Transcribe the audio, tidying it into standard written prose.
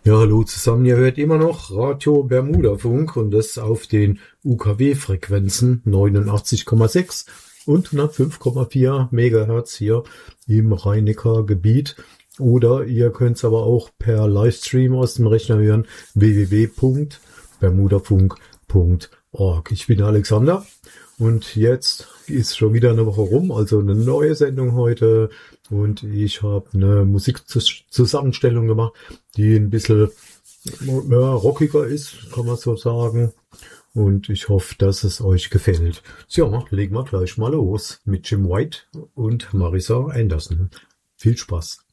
Ja, hallo zusammen. Ihr hört immer noch Radio Bermuda-Funk und das auf den UKW-Frequenzen 89,6 und 105,4 Megahertz hier im Rhein-Neckar-Gebiet. Oder ihr könnt es aber auch per Livestream aus dem Rechner hören, www.bermudafunk.org. Ich bin Alexander und jetzt ist schon wieder eine Woche rum, also eine neue Sendung heute. Und ich habe eine Musikzusammenstellung gemacht, die ein bisschen rockiger ist, kann man so sagen. Und ich hoffe, dass es euch gefällt. So, legen wir gleich mal los mit Jim White und Marisa Anderson. Viel Spaß.